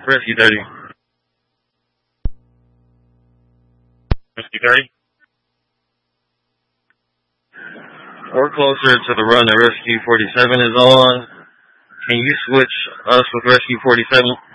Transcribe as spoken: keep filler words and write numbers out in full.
Rescue thirty. Rescue thirty. We're closer to the run that Rescue forty-seven is on. Can you switch us with Rescue forty-seven?